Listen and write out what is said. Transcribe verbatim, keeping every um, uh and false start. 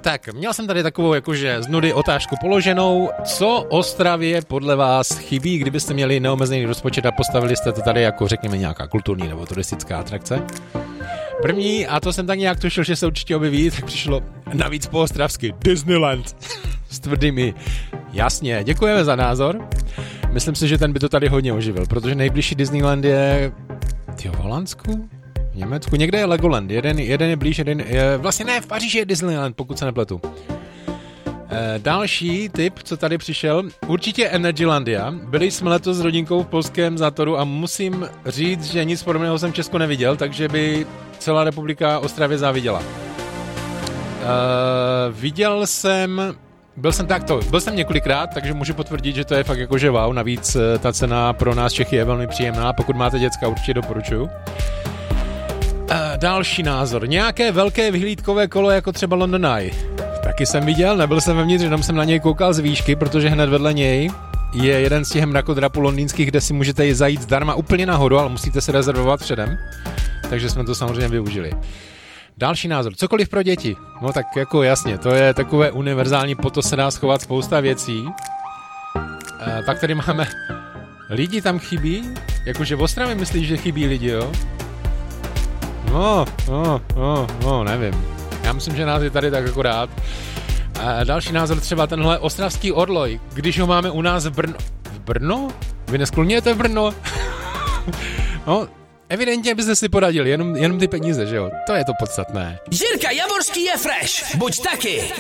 Tak, měl jsem tady takovou jakože z nudy otázku položenou. Co Ostravě podle vás chybí, kdybyste měli neomezený rozpočet a postavili jste to tady jako řekněme nějaká kulturní nebo turistická atrakce? První, a to jsem tak nějak tušil, že se určitě objeví, tak přišlo navíc po ostravsky Disneyland s tvrdými. Jasně, děkujeme za názor. Myslím si, že ten by to tady hodně oživil, protože nejbližší Disneyland je tyjo, v Holandsku? V Německu? Někde je Legoland, jeden, jeden je blíž, jeden je... Vlastně ne, v Paříži je Disneyland, pokud se nepletu. E, další tip, co tady přišel, určitě Energylandia. Byli jsme letos s rodinkou v polském Zátoru a musím říct, že nic podobného jsem v Česku neviděl, takže by celá republika Ostravě záviděla. E, viděl jsem... Byl jsem takto, byl jsem několikrát, takže můžu potvrdit, že to je fakt jakože wow, navíc ta cena pro nás Čechy je velmi příjemná, pokud máte děcka, určitě doporučuju. E, další názor, nějaké velké vyhlídkové kolo, jako třeba London Eye. Taky jsem viděl, nebyl jsem vevnitř, jenom jsem na něj koukal z výšky, protože hned vedle něj je jeden z těch mrakodrapů londýnských, kde si můžete zajít zdarma úplně nahoru, ale musíte se rezervovat předem, takže jsme to samozřejmě využili. Další názor, cokoliv pro děti. No tak jako jasně, to je takové univerzální, po to se dá schovat spousta věcí. E, pak tady máme, lidi tam chybí? Jakože v Ostravě myslíš, že chybí lidi, jo? No, no, no, no, nevím. Já myslím, že nás je tady tak akorát. E, další názor třeba tenhle ostravský orloj, když ho máme u nás v Brno. V Brno? Vy nesklonujete v Brno? No, evidentně byste si poradili, jenom, jenom ty peníze, že jo? To je to podstatné. Jirka Javorský je fresh, buď taky.